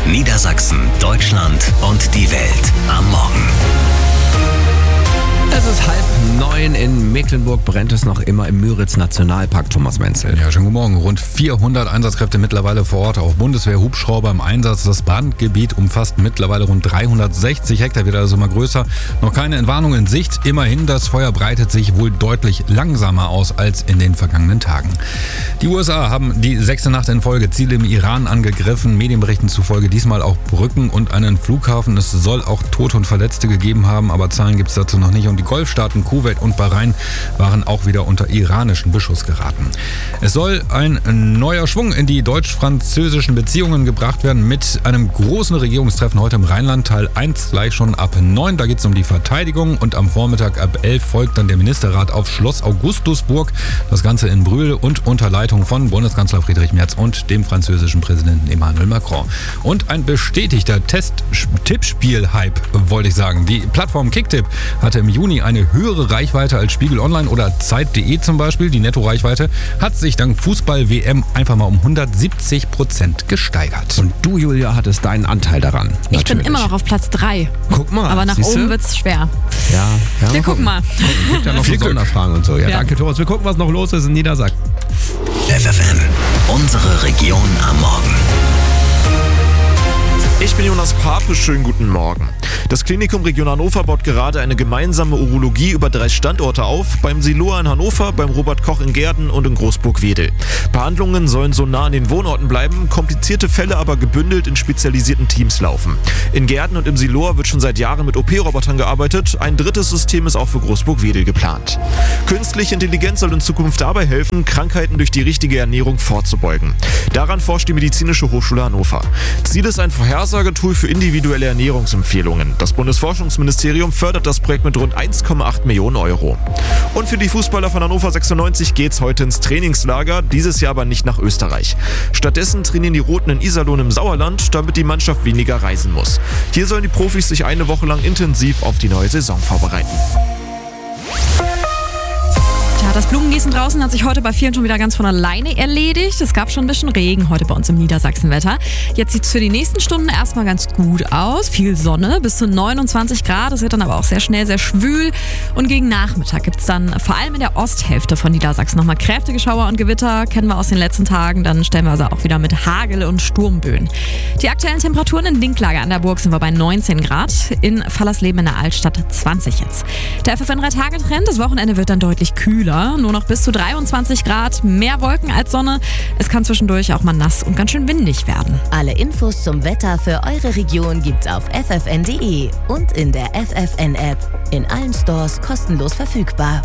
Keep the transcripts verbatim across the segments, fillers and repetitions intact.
Niedersachsen, Deutschland und die Welt am Morgen. Es ist halb neun. In Mecklenburg brennt es noch immer im Müritz-Nationalpark, Thomas Menzel. Ja, schönen guten Morgen. Rund vierhundert Einsatzkräfte mittlerweile vor Ort, auch Bundeswehr-Hubschrauber im Einsatz. Das Brandgebiet umfasst mittlerweile rund dreihundertsechzig Hektar, wird also immer größer. Noch keine Entwarnung in Sicht. Immerhin, das Feuer breitet sich wohl deutlich langsamer aus als in den vergangenen Tagen. Die U S A haben die sechste Nacht in Folge Ziele im Iran angegriffen. Medienberichten zufolge diesmal auch Brücken und einen Flughafen. Es soll auch Tote und Verletzte gegeben haben, aber Zahlen gibt es dazu noch nicht. Und die Golfstaaten Kuwait und Bahrain waren auch wieder unter iranischen Beschuss geraten. Es soll ein neuer Schwung in die deutsch-französischen Beziehungen gebracht werden mit einem großen Regierungstreffen heute im Rheinland. Teil eins gleich schon ab neun. Da geht es um die Verteidigung und am Vormittag ab elf folgt dann der Ministerrat auf Schloss Augustusburg. Das Ganze in Brühl und unter Leitung von Bundeskanzler Friedrich Merz und dem französischen Präsidenten Emmanuel Macron. Und ein bestätigter Test-Tippspiel-Hype, wollte ich sagen. Die Plattform Kicktipp hatte im Juni eine höhere Reichweite als Spiegel Online oder Zeit punkt de zum Beispiel. Die Netto-Reichweite hat sich dank Fußball-W M einfach mal um hundertsiebzig Prozent gesteigert. Und du, Julia, hattest deinen Anteil daran. Ich Natürlich. bin immer noch auf Platz drei. Guck mal. Aber nach siehste? oben wird's schwer. Ja, ja, Wir gucken mal. Es gibt ja noch so Sonderfragen und so. Ja, Ja. Danke, Thomas. Wir gucken, was noch los ist in Niedersachsen. F F N, unsere Region am Morgen. Ich bin Jonas Pape, schönen guten Morgen. Das Klinikum Region Hannover baut gerade eine gemeinsame Urologie über drei Standorte auf, beim Siloa in Hannover, beim Robert Koch in Gehrden und in Großburg-Wedel. Behandlungen sollen so nah an den Wohnorten bleiben, komplizierte Fälle aber gebündelt in spezialisierten Teams laufen. In Gehrden und im Siloa wird schon seit Jahren mit O P-Robotern gearbeitet, ein drittes System ist auch für Großburg-Wedel geplant. Künstliche Intelligenz soll in Zukunft dabei helfen, Krankheiten durch die richtige Ernährung vorzubeugen. Daran forscht die Medizinische Hochschule Hannover. Ziel ist ein Vorhersagetool für individuelle Ernährungsempfehlungen. Das Bundesforschungsministerium fördert das Projekt mit rund eins Komma acht Millionen Euro. Und für die Fußballer von Hannover sechsundneunzig geht's heute ins Trainingslager, dieses Jahr aber nicht nach Österreich. Stattdessen trainieren die Roten in Iserlohn im Sauerland, damit die Mannschaft weniger reisen muss. Hier sollen die Profis sich eine Woche lang intensiv auf die neue Saison vorbereiten. Tja, das Blumengießen draußen hat sich heute bei vielen schon wieder ganz von alleine erledigt. Es gab schon ein bisschen Regen heute bei uns im Niedersachsenwetter. Jetzt sieht es für die nächsten Stunden erstmal ganz gut aus. Viel Sonne, bis zu neunundzwanzig Grad. Es wird dann aber auch sehr schnell sehr schwül. Und gegen Nachmittag gibt es dann vor allem in der Osthälfte von Niedersachsen nochmal kräftige Schauer und Gewitter. Kennen wir aus den letzten Tagen. Dann stellen wir also auch wieder mit Hagel und Sturmböen. Die aktuellen Temperaturen in Dinklage an der Burg sind wir bei neunzehn Grad. In Fallersleben in der Altstadt zwanzig jetzt. Der F F N drei Tage Trend. Das Wochenende wird dann deutlich kühler. Nur noch bis zu dreiundzwanzig Grad, mehr Wolken als Sonne. Es kann zwischendurch auch mal nass und ganz schön windig werden. Alle Infos zum Wetter für eure Region gibt's auf f f n punkt de und in der F F N-App. In allen Stores kostenlos verfügbar.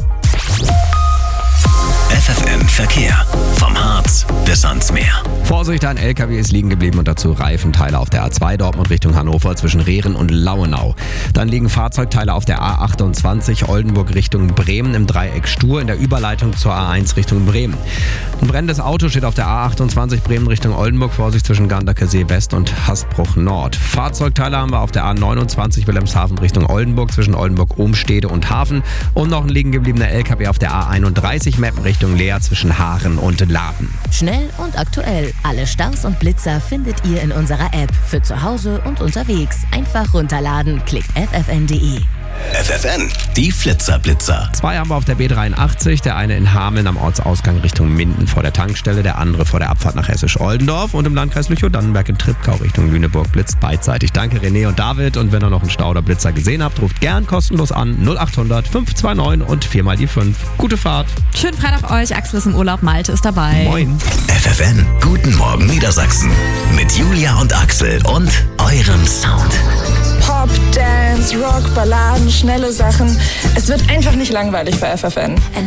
F F N Verkehr. Vom Harz bis ans Meer. Vorsicht, ein L K W ist liegen geblieben und dazu Reifenteile auf der A zwei Dortmund Richtung Hannover zwischen Rehren und Lauenau. Dann liegen Fahrzeugteile auf der A achtundzwanzig Oldenburg Richtung Bremen im Dreieck Stur in der Überleitung zur A eins Richtung Bremen. Ein brennendes Auto steht auf der A achtundzwanzig Bremen Richtung Oldenburg. Vorsicht zwischen Ganderkesee West und Hasbruch Nord. Fahrzeugteile haben wir auf der A neunundzwanzig Wilhelmshaven Richtung Oldenburg zwischen Oldenburg-Ohmstede und Hafen. Und noch ein liegen gebliebener L K W auf der A einunddreißig Meppen Richtung Leer zwischen Haaren und Laden. Schnell und aktuell. Alle Staus und Blitzer findet ihr in unserer App. Für zu Hause und unterwegs. Einfach runterladen. Klickt f f n punkt de. F F N, die Flitzer-Blitzer. Zwei haben wir auf der B dreiundachtzig, der eine in Hameln am Ortsausgang Richtung Minden vor der Tankstelle, der andere vor der Abfahrt nach Hessisch-Oldendorf und im Landkreis Lüchow-Dannenberg in Treptow Richtung Lüneburg blitzt beidseitig. Danke René und David und wenn ihr noch einen Stau oder Blitzer gesehen habt, ruft gern kostenlos an null acht hundert fünf zwei neun und viermal die fünf. Gute Fahrt. Schönen Freitag euch. Axel ist im Urlaub, Malte ist dabei. Moin. F F N, guten Morgen Niedersachsen. Mit Julia und Axel und eurem Sound. Pop, Dance, Rock, Balladen, schnelle Sachen. Es wird einfach nicht langweilig bei F F N.